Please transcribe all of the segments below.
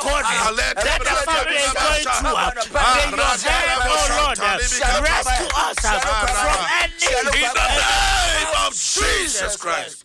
according that the family is going through. May your help, oh Lord, rescue us from any in the name of Jesus Christ.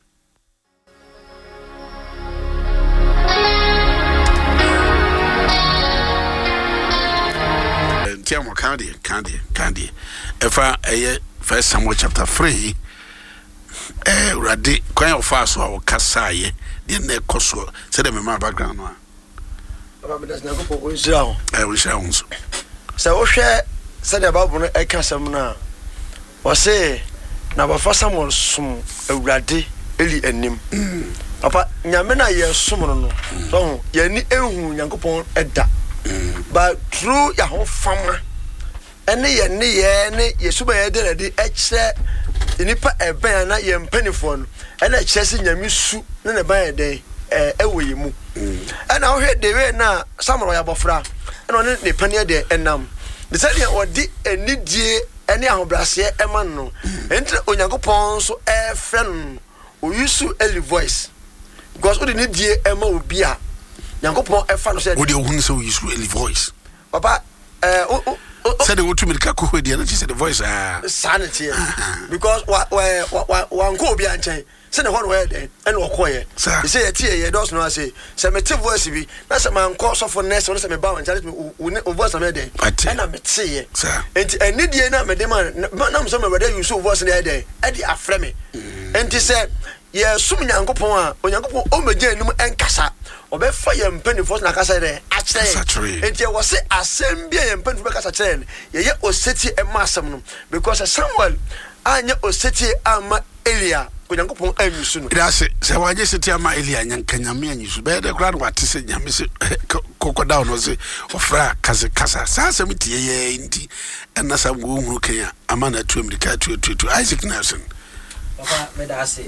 Tiamo Candy. If I 1 Samuel chapter 3, Radi, Quay of Faso, or Kasaye, the neck coso, said them in my background. I will share. So, said about a Casamuna, or say, now for someone soon, a Radi, Eli and him. Papa, Yamena, yes, summon, so, Yanni, Yankopon, Edda. But through your whole family, any Yesuba Ede, extra Nipa a banner, yam pennyphone, and a chasing your misu, then a by a day, away mu. And I'll head the way now, some of your bofra, and on the penny day and the setting or di and need ye any of Brassier Emano, enter on your pons, so a friend who used to early voice. Because we need ye Emma Bia. Yankopon e fa no said, "Would you want so use really voice?" Papa, said the to me kako the energy said the voice sanity because one go be anchen say the one where then and okoye he say tie ye dos no say me te voice bi na say man ko so for next one say me ba wan challenge me voice na dey and na me tie ye enti eni die na me dey man na so me whether you so voice na dey e dey afre me enti say ye sum Nyankopon a Onyankopon o meje enum enkasa obefa ye mpanifo na kasa dey akire enti wo se asem bia ye mpanifo be kasa kire ye oseti emasem no because Samuel anya oseti ama Elia Onyankopon anyusu no that's say waje seti ama Elia nyanka nyame anyusu be dey kra wate se nyame se kokoda no se ofra kasa sasa mitie ye enti na sam go huru kan ama na tu America tu Isaac Nelson papa me da say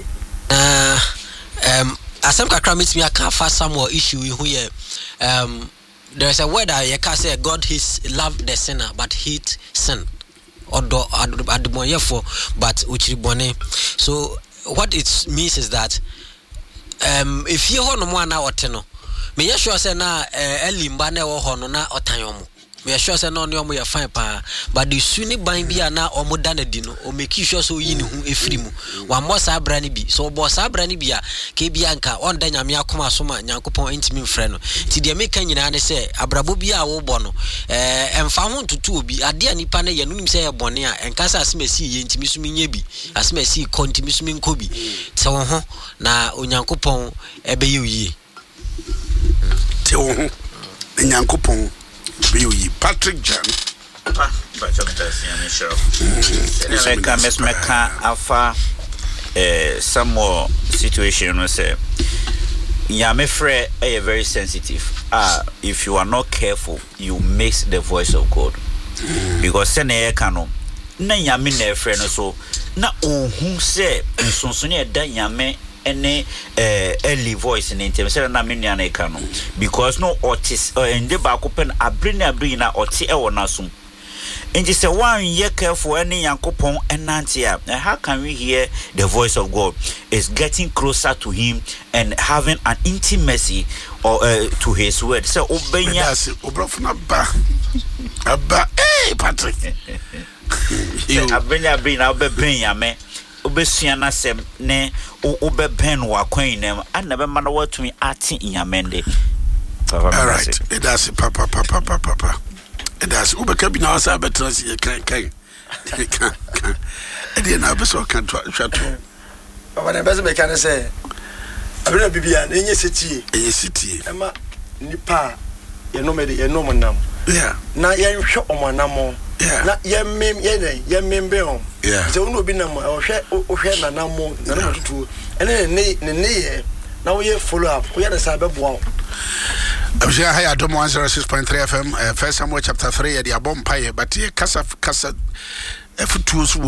asem kakra meet me aka fa Samuel issue who here there is a word that you can say God love the sinner but hate sin odo admoyefo but uchiribone. So what it means is that if you ho no mo ana oteno me ye sure say na elimba na wo ho no na otanyomo me sure say no omo ye fine pa but the suni ban bia na omo danadi no o make sure so yi ne hu efiri mu wa mo sa brani bi so bo sa brani bia ke bia nka on da nyame akoma so ma Nyankopon intimi mfre no ti de me kan nyina ne se abrabo bia wo bo no emfa ho tutu obi ade anipa ne ye nunim se ye bone a enka sa asemasi ye intimi so menye bi asemasi kontimi so menko bi te wo ho na Onyankopon ebe ye yi te wo ho Nyankopon Biuyi Patrick Jan Meka afa some more situation no say Yame frɛ are very sensitive. If you are not careful you miss the voice of God because sene kano na Yame na frɛ no so na ohun sɛ nsonso ne da Yame any early voice in intimate na menya na eka no because no otis ende ba kopen abri na oti e wona sum nji se wan ye careful any Yankopon enante a how can we hear the voice of God is getting closer to him and having an intimacy or to his word so obenya obrofuna ba Patrick abri na obebren yame obesua na sem ne obeben wa kwan nem anabe ma na watumi ati nyamende. All right, it does papa it does ubeka bi na wasa betrans ye kan e dey na be so kan twatwo papa na be me kan say abena bibia na enye setie ema nipa ye no me de ye no monam na ye hwe omonam na ye membe on so unu obi na mo ohwe na namo na no tutu ene ne ye na wo ye follow up wo ye na sa be boa Abja haya domo 106.3 FM 1 Samuel chapter 3 ya di abompa ye but ye kasa f2